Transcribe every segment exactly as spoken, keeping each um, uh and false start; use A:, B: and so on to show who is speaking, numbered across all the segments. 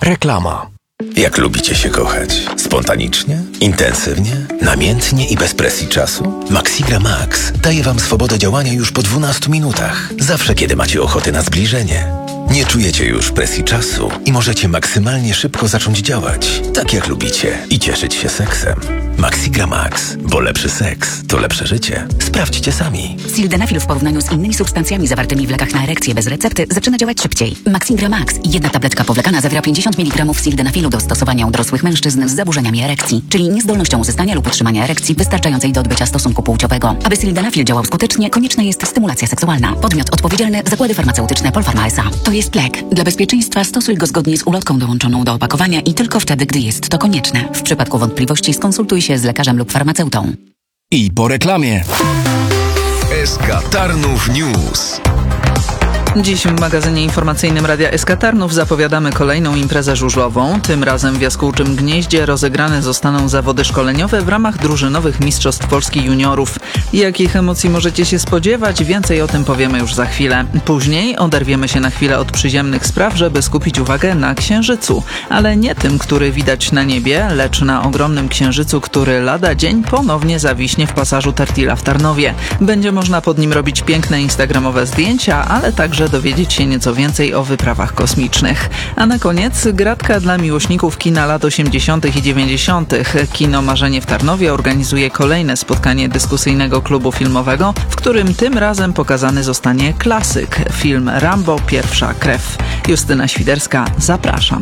A: Reklama.
B: Jak lubicie się kochać? Spontanicznie? Intensywnie? Namiętnie i bez presji czasu? Maxigra Max daje Wam swobodę działania już po dwunastu minutach. Zawsze, kiedy macie ochotę na zbliżenie. Nie czujecie już presji czasu i możecie maksymalnie szybko zacząć działać, tak jak lubicie, i cieszyć się seksem. Maxigra Max, bo lepszy seks to lepsze życie. Sprawdźcie sami.
C: Sildenafil w porównaniu z innymi substancjami zawartymi w lekach na erekcję bez recepty zaczyna działać szybciej. Maxigra Max, jedna tabletka powlekana, zawiera pięćdziesiąt miligramów sildenafilu do stosowania u dorosłych mężczyzn z zaburzeniami erekcji, czyli niezdolnością uzyskania lub utrzymania erekcji wystarczającej do odbycia stosunku płciowego. Aby sildenafil działał skutecznie, konieczna jest stymulacja seksualna. Podmiot odpowiedzialny: Zakłady Farmaceutyczne Polpharma S A. To jest lek. Dla bezpieczeństwa stosuj go zgodnie z ulotką dołączoną do opakowania i tylko wtedy, gdy jest to konieczne. W przypadku wątpliwości skonsultuj się z lekarzem lub farmaceutą.
A: I po reklamie.
D: S K Tarnów News.
E: Dziś w magazynie informacyjnym Radia S K Tarnów zapowiadamy kolejną imprezę żużlową. Tym razem w Jaskółczym Gnieździe rozegrane zostaną zawody szkoleniowe w ramach drużynowych Mistrzostw Polski Juniorów. Jakich emocji możecie się spodziewać? Więcej o tym powiemy już za chwilę. Później oderwiemy się na chwilę od przyziemnych spraw, żeby skupić uwagę na Księżycu. Ale nie tym, który widać na niebie, lecz na ogromnym Księżycu, który lada dzień ponownie zawiśnie w pasażu Tertila w Tarnowie. Będzie można pod nim robić piękne instagramowe zdjęcia, ale także dowiedzieć się nieco więcej o wyprawach kosmicznych. A na koniec gratka dla miłośników kina lat osiemdziesiątych i dziewięćdziesiątych. Kino Marzenie w Tarnowie organizuje kolejne spotkanie dyskusyjnego klubu filmowego, w którym tym razem pokazany zostanie klasyk, film Rambo – Pierwsza krew. Justyna Świderska, zapraszam.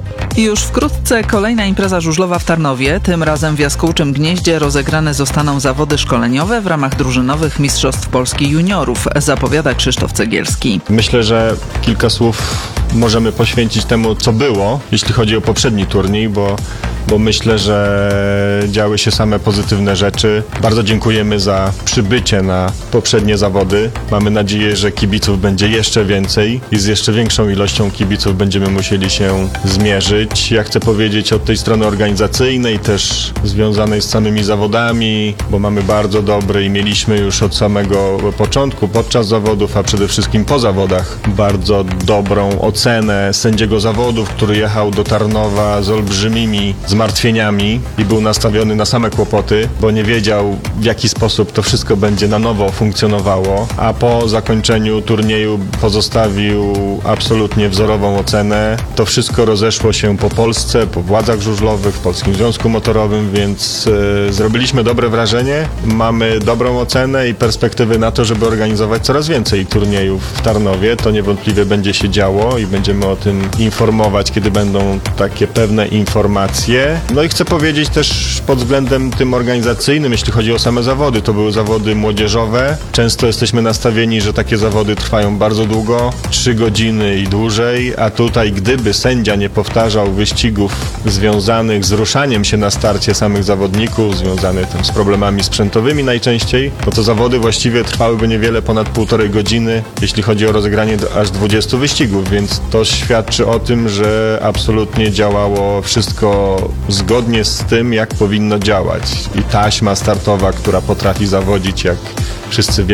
E: Już wkrótce kolejna impreza żużlowa w Tarnowie. Tym razem w Jaskółczym Gnieździe rozegrane zostaną zawody szkoleniowe w ramach drużynowych Mistrzostw Polski Juniorów, zapowiada Krzysztof Cegielski.
F: Myślę, że kilka słów możemy poświęcić temu, co było, jeśli chodzi o poprzedni turniej, bo, bo myślę, że działy się same pozytywne rzeczy. Bardzo dziękujemy za przybycie na poprzednie zawody. Mamy nadzieję, że kibiców będzie jeszcze więcej i z jeszcze większą ilością kibiców będziemy musieli się zmierzyć. Ja chcę powiedzieć od tej strony organizacyjnej, też związanej z samymi zawodami, bo mamy bardzo dobry i mieliśmy już od samego początku, podczas zawodów, a przede wszystkim po zawodach, bardzo dobrą ocenę sędziego zawodów, który jechał do Tarnowa z olbrzymimi zmartwieniami i był nastawiony na same kłopoty, bo nie wiedział, w jaki sposób to wszystko będzie na nowo funkcjonowało, a po zakończeniu turnieju pozostawił absolutnie wzorową ocenę. To wszystko rozeszło się po Polsce, po władzach żużlowych, w Polskim Związku Motorowym, więc yy, zrobiliśmy dobre wrażenie, mamy dobrą ocenę i perspektywy na to, żeby organizować coraz więcej turniejów w Tarnowie. To niewątpliwie będzie się działo i będziemy o tym informować, kiedy będą takie pewne informacje. No i chcę powiedzieć też pod względem tym organizacyjnym, jeśli chodzi o same zawody, to były zawody młodzieżowe. Często jesteśmy nastawieni, że takie zawody trwają bardzo długo, trzy godziny i dłużej, a tutaj gdyby sędzia nie powtarzał wyścigów związanych z ruszaniem się na starcie samych zawodników, związanych tam z problemami sprzętowymi najczęściej, no to zawody właściwie trwałyby niewiele ponad półtorej godziny, jeśli chodzi o rozegranie aż dwudziestu wyścigów, więc to świadczy o tym, że absolutnie działało wszystko zgodnie z tym, jak powinno działać. I taśma startowa, która potrafi zawodzić, jak wszyscy wiemy,